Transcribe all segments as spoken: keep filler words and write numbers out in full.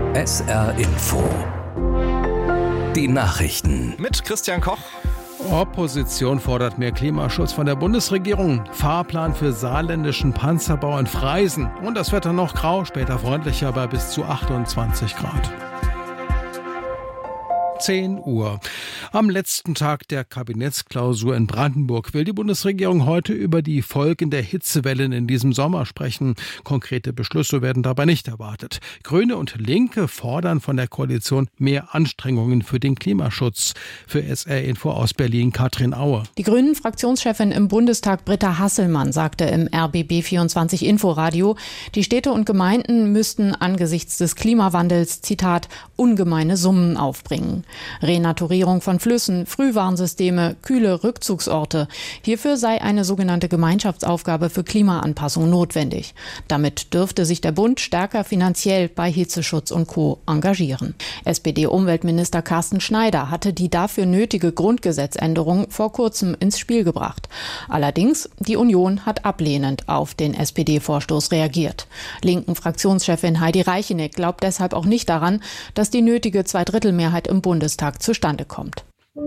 S R Info. Die Nachrichten. Mit Christian Koch. Opposition fordert mehr Klimaschutz von der Bundesregierung. Fahrplan für saarländischen Panzerbau in Freisen. Und das Wetter noch grau, später freundlicher bei bis zu achtundzwanzig Grad. zehn Uhr. Am letzten Tag der Kabinettsklausur in Brandenburg will die Bundesregierung heute über die Folgen der Hitzewellen in diesem Sommer sprechen. Konkrete Beschlüsse werden dabei nicht erwartet. Grüne und Linke fordern von der Koalition mehr Anstrengungen für den Klimaschutz. Für S R Info aus Berlin Katrin Aue. Die Grünen-Fraktionschefin im Bundestag Britta Hasselmann sagte im R B B vierundzwanzig Inforadio, die Städte und Gemeinden müssten angesichts des Klimawandels, Zitat, ungemeine Summen aufbringen. Renaturierung von Flüssen, Frühwarnsysteme, kühle Rückzugsorte. Hierfür sei eine sogenannte Gemeinschaftsaufgabe für Klimaanpassung notwendig. Damit dürfte sich der Bund stärker finanziell bei Hitzeschutz und Co. engagieren. S P D-Umweltminister Carsten Schneider hatte die dafür nötige Grundgesetzänderung vor kurzem ins Spiel gebracht. Allerdings, die Union hat ablehnend auf den S P D-Vorstoß reagiert. Linken Fraktionschefin Heidi Reicheneck glaubt deshalb auch nicht daran, dass die nötige Zweidrittelmehrheit im Bundestag zustande kommt.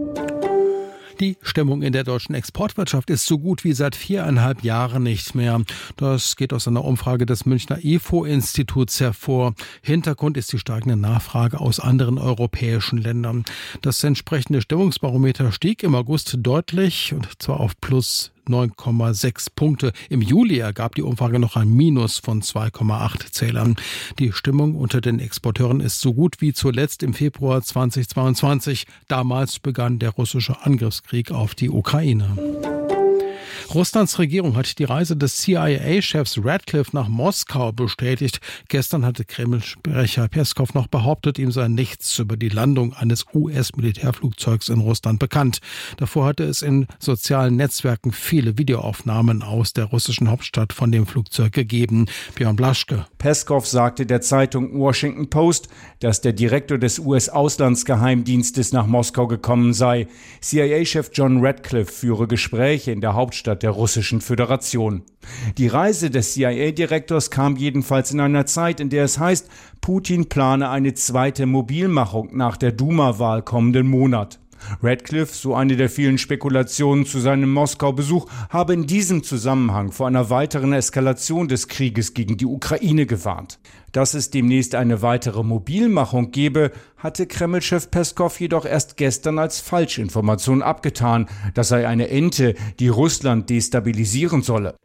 Die Stimmung in der deutschen Exportwirtschaft ist so gut wie seit viereinhalb Jahren nicht mehr. Das geht aus einer Umfrage des Münchner I F O-Instituts hervor. Hintergrund ist die steigende Nachfrage aus anderen europäischen Ländern. Das entsprechende Stimmungsbarometer stieg im August deutlich, und zwar auf plus neun Komma sechs Punkte. Im Juli ergab die Umfrage noch ein Minus von zwei Komma acht Zählern. Die Stimmung unter den Exporteuren ist so gut wie zuletzt im Februar zweitausendzweiundzwanzig. Damals begann der russische Angriffskrieg auf die Ukraine. Russlands Regierung hat die Reise des C I A-Chefs Ratcliffe nach Moskau bestätigt. Gestern hatte Kreml-Sprecher Peskov noch behauptet, ihm sei nichts über die Landung eines U S-Militärflugzeugs in Russland bekannt. Davor hatte es in sozialen Netzwerken viele Videoaufnahmen aus der russischen Hauptstadt von dem Flugzeug gegeben. Björn Blaschke. Peskov sagte der Zeitung Washington Post, dass der Direktor des U S-Auslandsgeheimdienstes nach Moskau gekommen sei. C I A-Chef John Ratcliffe führe Gespräche in der Hauptstadt der Russischen Föderation. Die Reise des C I A-Direktors kam jedenfalls in einer Zeit, in der es heißt, Putin plane eine zweite Mobilmachung nach der Duma-Wahl kommenden Monat. Ratcliffe, so eine der vielen Spekulationen zu seinem Moskau-Besuch, habe in diesem Zusammenhang vor einer weiteren Eskalation des Krieges gegen die Ukraine gewarnt. Dass es demnächst eine weitere Mobilmachung gebe, hatte Kreml-Chef Peskov jedoch erst gestern als Falschinformation abgetan. Das sei eine Ente, die Russland destabilisieren solle.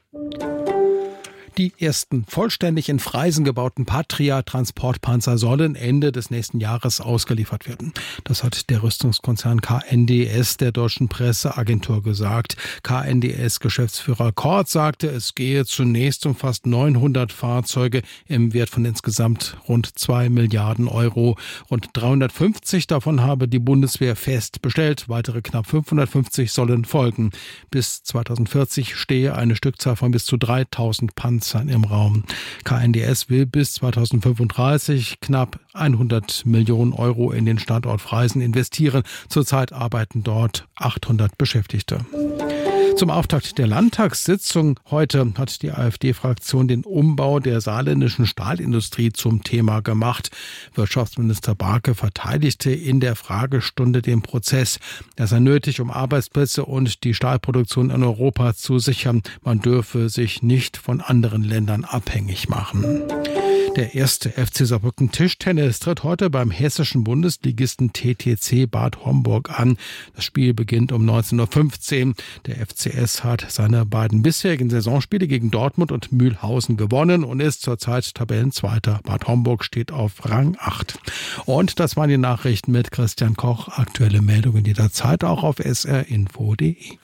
Die ersten vollständig in Freisen gebauten Patria-Transportpanzer sollen Ende des nächsten Jahres ausgeliefert werden. Das hat der Rüstungskonzern K N D S der deutschen Presseagentur gesagt. K N D S-Geschäftsführer Kort sagte, es gehe zunächst um fast neunhundert Fahrzeuge im Wert von insgesamt rund zwei Milliarden Euro. Rund dreihundertfünfzig davon habe die Bundeswehr fest bestellt. Weitere knapp fünfhundertfünfzig sollen folgen. Bis zweitausendvierzig stehe eine Stückzahl von bis zu dreitausend Panzern im Raum. K N D S will bis zweitausendfünfunddreißig knapp hundert Millionen Euro in den Standort Freisen investieren. Zurzeit arbeiten dort achthundert Beschäftigte. Zum Auftakt der Landtagssitzung heute hat die AfD-Fraktion den Umbau der saarländischen Stahlindustrie zum Thema gemacht. Wirtschaftsminister Barke verteidigte in der Fragestunde den Prozess. Er sei nötig, um Arbeitsplätze und die Stahlproduktion in Europa zu sichern. Man dürfe sich nicht von anderen Ländern abhängig machen. Der erste F C Saarbrücken Tischtennis tritt heute beim hessischen Bundesligisten T T C Bad Homburg an. Das Spiel beginnt um neunzehn Uhr fünfzehn. Der F C S hat seine beiden bisherigen Saisonspiele gegen Dortmund und Mühlhausen gewonnen und ist zurzeit Tabellenzweiter. Bad Homburg steht auf Rang acht. Und das waren die Nachrichten mit Christian Koch. Aktuelle Meldungen jederzeit auch auf s r info punkt d e.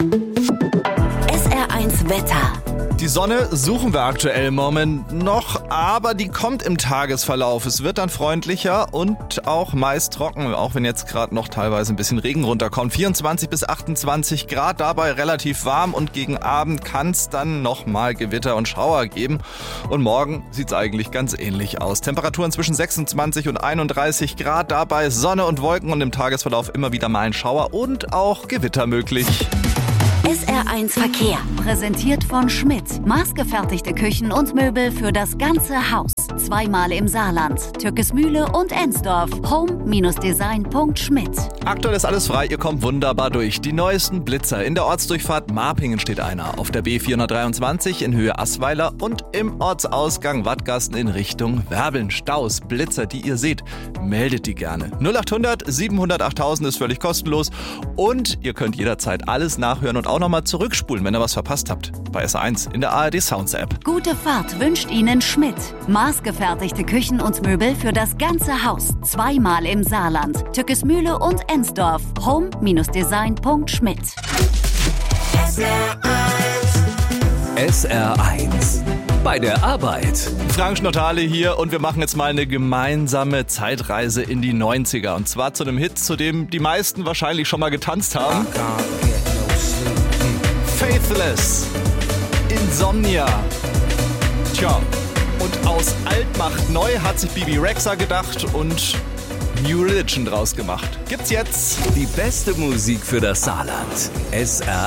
S R eins Wetter. Die Sonne suchen wir aktuell im Moment noch, aber die kommt im Tagesverlauf. Es wird dann freundlicher und auch meist trocken, auch wenn jetzt gerade noch teilweise ein bisschen Regen runterkommt. vierundzwanzig bis achtundzwanzig Grad, dabei relativ warm, und gegen Abend kann es dann nochmal Gewitter und Schauer geben. Und morgen sieht es eigentlich ganz ähnlich aus. Temperaturen zwischen sechsundzwanzig und einunddreißig Grad, dabei Sonne und Wolken und im Tagesverlauf immer wieder mal ein Schauer und auch Gewitter möglich. S R eins Verkehr, präsentiert von Schmidt. Maßgefertigte Küchen und Möbel für das ganze Haus. zweimal im Saarland. Türkesmühle und Ensdorf. home-design punkt schmidt. Aktuell ist alles frei, ihr kommt wunderbar durch. Die neuesten Blitzer. In der Ortsdurchfahrt Marpingen steht einer. Auf der B vierhundertdreiundzwanzig in Höhe Assweiler und im Ortsausgang Wattgasten in Richtung Werbeln. Staus, Blitzer, die ihr seht, meldet die gerne. null achthundert siebenhundert achttausend ist völlig kostenlos und ihr könnt jederzeit alles nachhören und auch nochmal zurückspulen, wenn ihr was verpasst habt. Bei S R eins in der A R D Sounds App. Gute Fahrt wünscht Ihnen Schmidt. Maßgefertigte Küchen und Möbel für das ganze Haus. Zweimal im Saarland. Türkesmühle und Ensdorf. home-design punkt schmidt. S R eins. Bei der Arbeit. Frank Schnottale hier und wir machen jetzt mal eine gemeinsame Zeitreise in die neunziger. Und zwar zu einem Hit, zu dem die meisten wahrscheinlich schon mal getanzt haben. Faithless. Insomnia. Tja, und aus alt macht neu hat sich Bibi Rexha gedacht und New Religion draus gemacht. Gibt's jetzt. Die beste Musik für das Saarland. S R